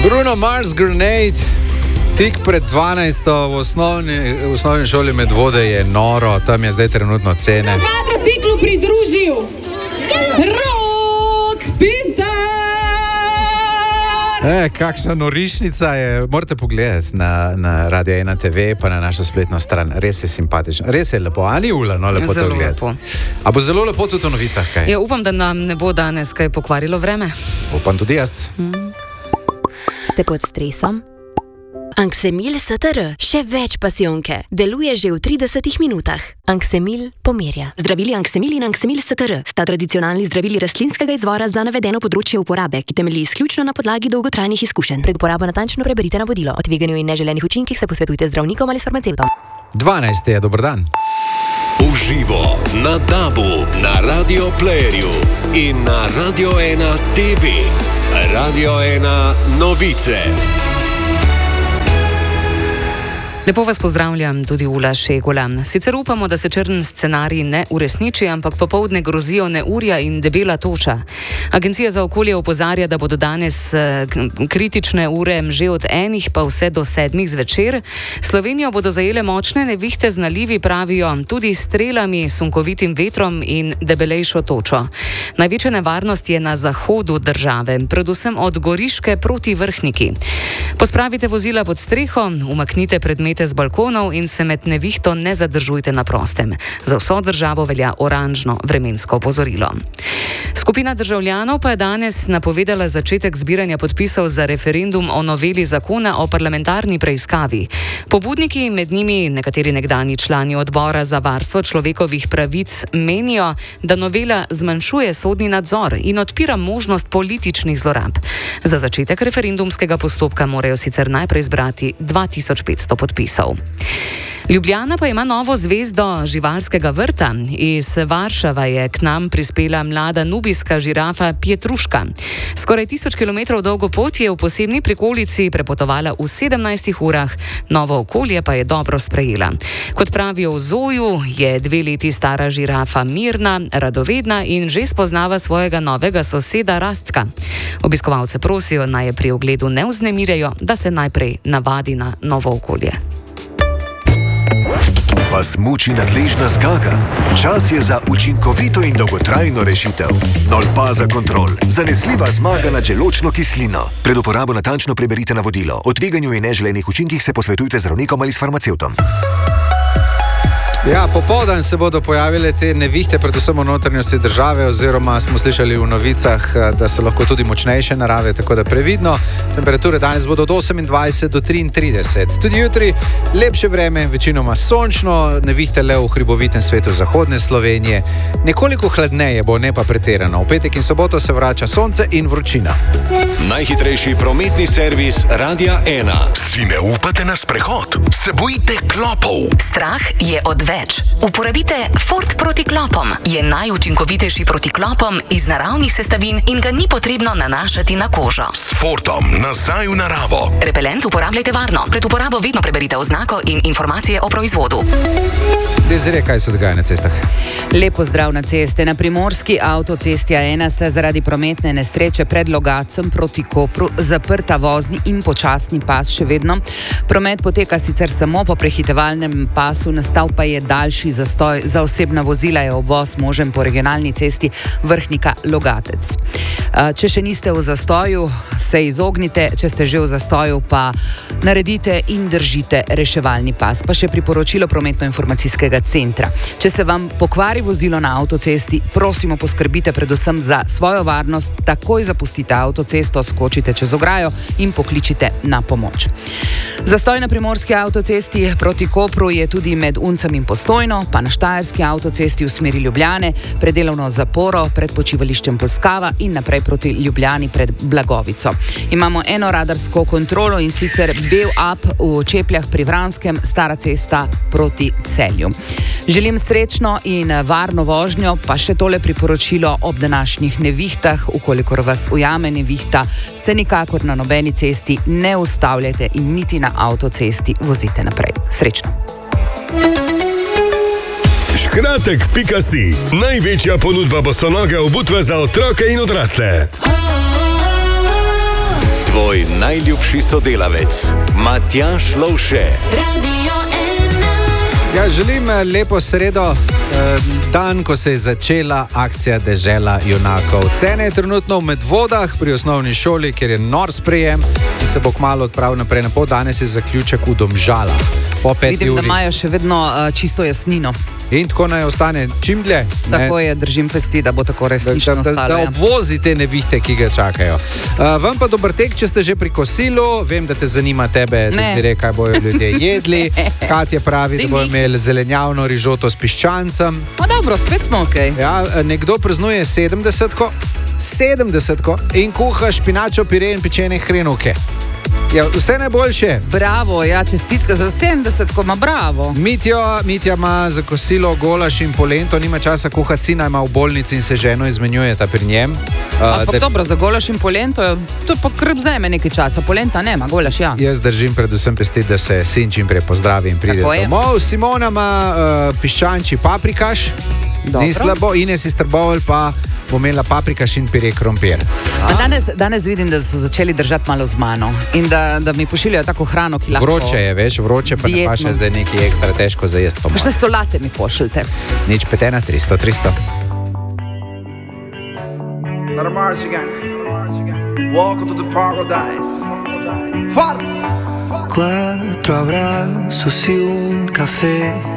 Bruno Mars Grenade, tik pred 12. v osnovni šoli Medvode je noro, tam je zdaj trenutno cene. Kvadrociklu pridružil Rok Pintar! Kakšna norišnica je, morate pogledati na Radio 1 TV, pa na našo spletno stran, res je simpatično, res je lepo, ali Ula, no lepo to gledati. A bo zelo lepo tudi v novicah, kaj? Ja, upam, da nam ne bo danes kaj pokvarilo vreme. Upam tudi jaz. Ste pod stresom? Anxemil STR, še več pasijonke. Deluje že v 30 minutah. Anxemil pomirja. Zdravili Anxemil in Anxemil STR sta tradicionalni zdravili rastlinskega izvora za navedeno področje uporabe, ki temelji izključno na podlagi dolgotrajnih izkušenj. Pred uporabo natančno preberite navodilo. O tveganju in neželenih učinkih se posvetujte zdravnikom ali s farmacevtom. 12. je, dober dan. Uživo na DAB-u, na Radio Playerju in na Radio 1 TV. Radio 1 novice. Lepo vas pozdravljam, tudi Ula Šegula. Sicer upamo, da se črn scenarij ne uresniči, ampak popoldne grozijo neurja in debela toča. Agencija za okolje opozarja, da bodo danes kritične ure že od 1 pa vse do 7 zvečer. Slovenijo bodo zajele močne nevihte z nalivi, pravijo, tudi strelami, sunkovitim vetrom in debelejšo točo. Največja nevarnost je na zahodu države, predvsem od Goriške proti Vrhniki. Pospravite vozila pod streho, umaknite predmete z balkonov in se med nevihto ne zadržujte na prostem. Za vso državo velja oranžno vremensko opozorilo. Skupina državljanov pa je danes napovedala začetek zbiranja podpisov za referendum o noveli zakona o parlamentarni preiskavi. Pobudniki, med njimi nekateri nekdanji člani odbora za varstvo človekovih pravic, menijo, da novela zmanjšuje sodni nadzor in odpira možnost političnih zlorab. Za začetek referendumskega postopka morajo sicer najprej zbrati 2500 podpisov. Ljubljana pa ima novo zvezdo živalskega vrta. Iz Varšava je k nam prispela mlada nubijska žirafa Pietruška. Skoraj 1000 km dolgo pot je v posebni prikolici prepotovala v 17 urah, novo okolje pa je dobro sprejela. Kot pravijo v Zoju, je 2 leti stara žirafa mirna, radovedna in že spoznava svojega novega soseda Rastka. Obiskovalce prosijo, naj je pri ogledu ne vznemirjajo, da se najprej navadi na novo okolje. Vas muči nadležna zgaga? Čas je za učinkovito in dolgotrajno rešitev. Nolpaza Kontrol. Zanesljiva zmaga nad želodčno kislino. Pred uporabo natančno preberite navodilo. O tveganju in neželenih učinkih se posvetujte z zdravnikom ali s farmacevtom. Ja, popoldan se bodo pojavile te nevihte, predvsem v notranjosti države, oziroma smo slišali v novicah, da so lahko tudi močnejše narave, tako da previdno. Temperature danes bodo od 28 do 33. Tudi jutri lepše vreme, večinoma sončno, nevihte le v hribovitem svetu zahodne Slovenije. Nekoliko hladneje bo, ne pa pretirano. V petek in soboto se vrača sonce in vročina. Najhitrejši prometni servis Radia 1. Si ne upate na sprehod? Se bojite klopov? Strah je odveč. Uporabite Ford proti klopom. Je najučinkovitejši proti klopom iz naravnih sestavin in ga ni potrebno nanašati na kožo. S Fordom nazaj v naravo. Repelent uporabljajte varno. Pred uporabo vedno preberite oznako in informacije o proizvodu. Dezire, kaj se dogaja na cestah? Lepo zdrav na ceste. Na primorski avtocesti A1 sta zaradi prometne nesreče pred Logatcem proti Kopru zaprta vozni in počasni pas še vedno. Promet poteka sicer samo po prehitevalnem pasu, nastal pa je daljši zastoj. Za osebna vozila je obvoz možen po regionalni cesti Vrhnika-Logatec. Če še niste v zastoju, se izognite, če ste že v zastoju, pa naredite in držite reševalni pas. Pa še priporočilo prometno-informacijskega centra. Če se vam pokvari vozilo na avtocesti, prosimo poskrbite predvsem za svojo varnost, takoj zapustite avtocesto, skočite čez ograjo in pokličite na pomoč. Zastoj na primorski avtocesti proti Kopru je tudi med Uncem in Postojno, pa na štajerski avtocesti v smeri Ljubljane, pred delovno zaporo, pred počivališčem Polskava in naprej proti Ljubljani pred Blagovico. Imamo eno radarsko kontrolo in sicer bel up v Čepljah pri Vranskem, stara cesta proti Celju. Želim srečno in varno vožnjo, pa še tole priporočilo ob današnjih nevihtah. Ukolikor vas ujame nevihta, se nikakor na nobeni cesti ne ustavljajte in niti na avtocesti vozite naprej. Srečno! Škratek.si. Največja ponudba bosonoge obutve za otroke in odrasle. Tvoj tvoj najljubši sodelavec, Matjaž Lovše. Ja, želim lepo sredo, dan, ko se je začela akcija Dežela junakov. Cene je trenutno v Medvodah pri osnovni šoli, kjer je nor sprejem in se bo kmalu odpravil naprej na pot. Danes je zaključek v Domžalah. Po 5 Vidim, uri. da imajo še vedno čisto jasnino. In tako naj ostane čim dlje. Tako je, držim pesti, da bo tako resnično ostalo. Da obvozi te nevihte, ki ga čakajo. Vam pa dober tek, če ste že pri kosilu. Vem, da te zanima tebe, da ti kaj bojo ljudje jedli. Katja pravi, da bojo imeli zelenjavno rižoto s piščancem. Dobro, spet smo ok. Ja, nekdo praznuje 70-ko in kuha špinačo, pire in pečene hrenovke. Ja, vse najboljše. Bravo, ja, čestitke za 70-ko, bravo. Mitja ima za kosilo golaš in polento, nima časa kuhati sina, ima v bolnici in se ženo izmenjujeta pri njem. Ampak dobro, za golaš in polento, to pa krb zajme nekaj časa, polenta nema, golaš ja. Jaz držim predvsem pesti, da se sin čim prej pozdravi in pride domov. Simona ima piščančji paprikaš, ni slabo, Ines iz Trbovelj pa bo imela paprikaš in pire krompir. Danes vidim, da so začeli držati malo z mano in da mi pošiljajo tako hrano, ki lahko... Vroče je, veš, vroče pa ne pa še zdaj nekaj ekstra težko za jesti. Kakšne solate mi pošljite. Nič petena, 300. Welcome to the paradise. Far! 4 abrazos y un café.